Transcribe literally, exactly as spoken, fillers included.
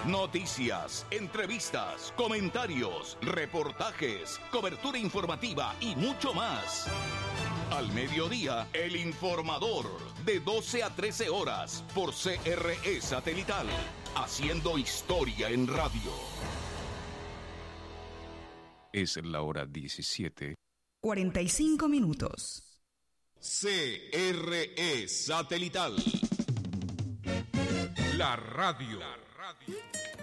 Noticias, entrevistas, comentarios, reportajes, cobertura informativa y mucho más. Al mediodía, El Informador, de doce a trece horas, por C R E Satelital, haciendo historia en radio. Es la hora diecisiete. cuarenta y cinco minutos. C R E Satelital. La radio. La radio.